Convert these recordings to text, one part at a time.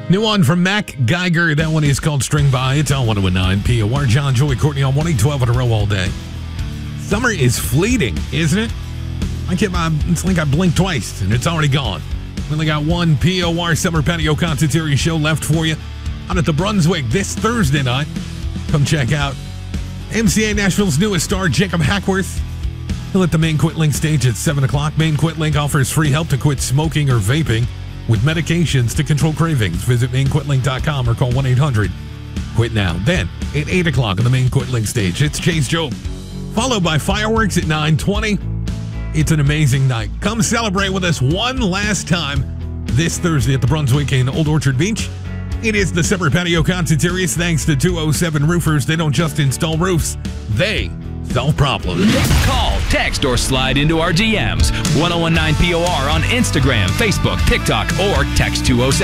New one from Mac Geiger. That one is called String By. It's on 109 POR. John, Joey, Courtney on 1-8-12 in a row all day. Summer is fleeting, isn't it? It's like I blinked twice and it's already gone. We only got one POR Summer Patio Concert Series show left for you out at the Brunswick this Thursday night. Come check out MCA Nashville's newest star, Jacob Hackworth. He'll at the Maine Quit Link stage at 7 o'clock. Maine Quit Link offers free help to quit smoking or vaping with medications to control cravings. Visit MaineQuitLink.com or call 1-800-QUIT NOW. Then, at 8 o'clock on the Maine Quit Link stage, it's Chase Joe, followed by fireworks at 9:20. It's an amazing night. Come celebrate with us one last time this Thursday at the Brunswick in Old Orchard Beach. It is the Summer Patio Concert Series thanks to 207 Roofers. They don't just install roofs, they solve problems. Call, text, or slide into our DMs. 1019 POR on Instagram, Facebook, TikTok, or text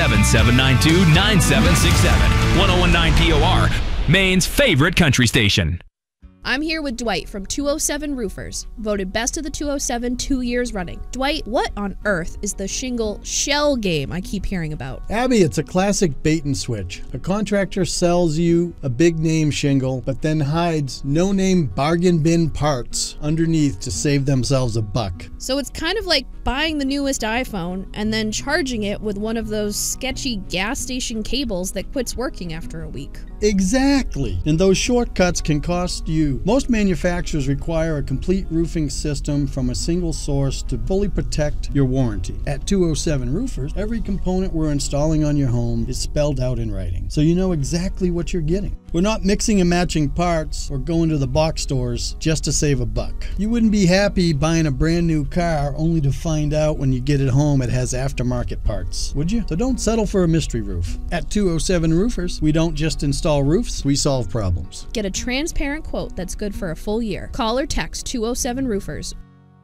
207-792-9767. 1019 POR, Maine's favorite country station. I'm here with Dwight from 207 Roofers, voted best of the 207 2 years running. Dwight, what on earth is the shingle shell game I keep hearing about? Abby, it's a classic bait and switch. A contractor sells you a big name shingle, but then hides no-name bargain bin parts underneath to save themselves a buck. So it's kind of like buying the newest iPhone and then charging it with one of those sketchy gas station cables that quits working after a week. Exactly. And those shortcuts can cost you. Most manufacturers require a complete roofing system from a single source to fully protect your warranty. At 207 Roofers, every component we're installing on your home is spelled out in writing, so you know exactly what you're getting. We're not mixing and matching parts or going to the box stores just to save a buck. You wouldn't be happy buying a brand new car only to find out when you get it home it has aftermarket parts, would you? So don't settle for a mystery roof. At 207 Roofers, we don't just install roofs, we solve problems. Get a transparent quote that's good for a full year. Call or text 207 Roofers.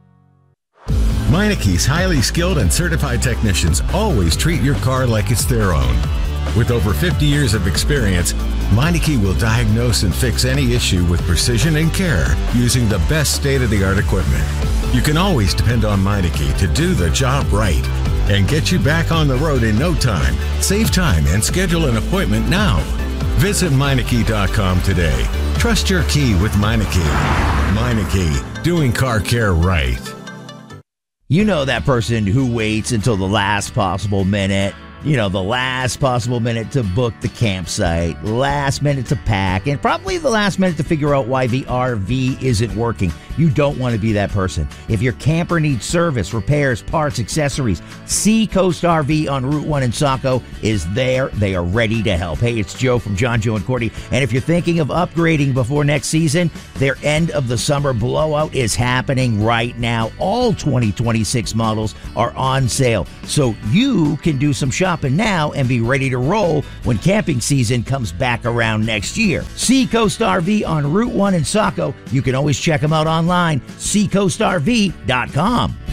Meineke's highly skilled and certified technicians always treat your car like it's their own. With over 50 years of experience, Meineke will diagnose and fix any issue with precision and care using the best state-of-the-art equipment. You can always depend on Meineke to do the job right and get you back on the road in no time. Save time and schedule an appointment now. Visit Meineke.com today. Trust your key with Meineke. Meineke, doing car care right. You know that person who waits until the last possible minute. You know, the last possible minute to book the campsite, last minute to pack, and probably the last minute to figure out why the RV isn't working. You don't want to be that person. If your camper needs service, repairs, parts, accessories, Seacoast RV on Route 1 in Saco is there. They are ready to help. Hey, it's Joe from John, Joe, and Courtney. And if you're thinking of upgrading before next season, their end of the summer blowout is happening right now. All 2026 models are on sale. So you can do some shopping now and be ready to roll when camping season comes back around next year. Seacoast RV on Route 1 in Saco. You can always check them out online, seacoastrv.com.